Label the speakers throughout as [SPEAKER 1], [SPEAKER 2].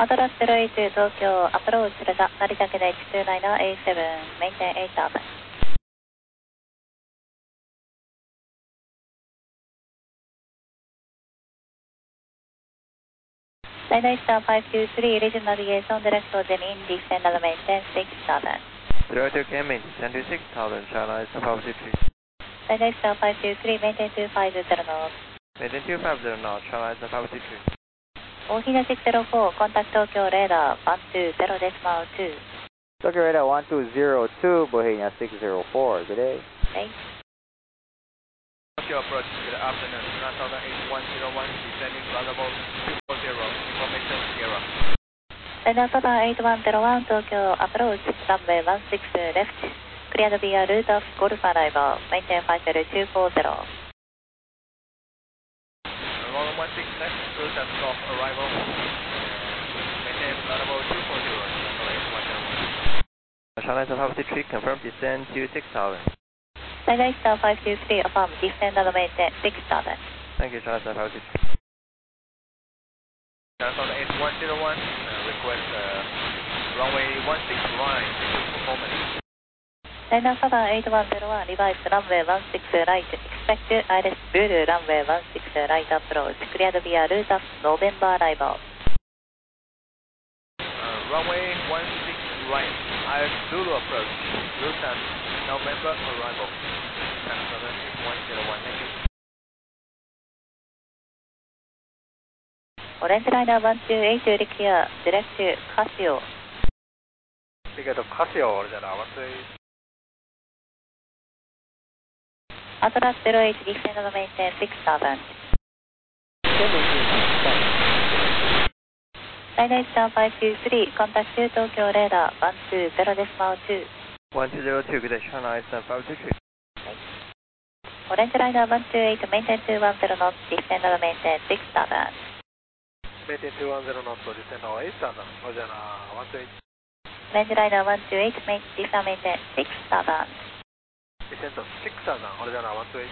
[SPEAKER 1] アドラス08東京アプローチルザ成田ケネ129の A7 メインテン8000。大々スター523 Region Navigation Direct for Jenin Descend and Maintain 6000。
[SPEAKER 2] 02 Cayman, descend to 6000, China is above 23.
[SPEAKER 1] 大々スター523 Maintain 250 knots。
[SPEAKER 2] Maintain 250 knots, China is above 23.
[SPEAKER 1] 大東604 Contact Tokyo Radar 120 decimal 2。
[SPEAKER 3] Tokyo Radar 1202, Bohemia 604, good day.
[SPEAKER 1] Thanks.
[SPEAKER 2] Tokyo approach, good afternoon, China Southern 8101, descending level 240, information zero.
[SPEAKER 1] China Southern 8101 Tokyo Approach, runway 16 left, cleared via route of Golf arrival, maintain 50240.
[SPEAKER 2] Runway 16 left, route of Golf arrival, maintain level 240, China is above 23, confirm descend to 6000.
[SPEAKER 1] China Star 523, affirm, descend and maintain 6000.
[SPEAKER 2] Thank you, China is above 23. China Southern 8101, request runway 16 right, performance.
[SPEAKER 1] China Southern 8101, revise runway 16 right, expect ILS Blue runway 16 right approach, cleared via route of November arrival.
[SPEAKER 2] Runway 16 right, ILS Blue approach, route of November arrival. China Southern 8101, thank you.
[SPEAKER 1] Orange Liner 128 clear, direct to Casio.
[SPEAKER 2] Ticket to Casio, original 128.
[SPEAKER 1] Atlas 08, descend and maintain 6000. China Star 523, contact to Tokyo Radar 120 decimal 2.
[SPEAKER 2] 1202, good day, China is 523.
[SPEAKER 1] Orange Liner 128, maintain 210 knots, descend and maintain 6000.
[SPEAKER 2] Maintain 210 knots, descend on 8000, original 128.
[SPEAKER 1] Orange Liner 128, descend and maintain 6000.
[SPEAKER 2] Descend to 6000, original 128.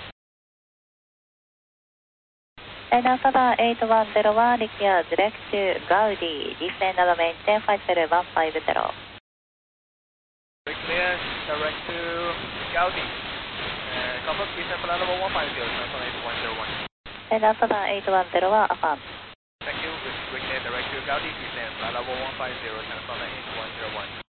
[SPEAKER 1] China Southern 8101, clear, direct to Gaudi, descend and maintain 50150.
[SPEAKER 2] Clear, direct to Gaudi. Confirm descend flight level 150, China 8101.
[SPEAKER 1] China Southern 8101, affirm.
[SPEAKER 2] Thank you, clear, direct to Gaudi, descend flight level 150, China 8101.